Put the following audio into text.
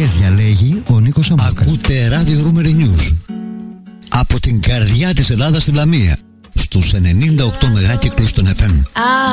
επιτυχίες διαλέγει ο Νίκος Σαμούκας. Ακούτε Radio Rumor News από την καρδιά της Ελλάδας στη Λαμία στους 98 μεγάκυκλους των FM.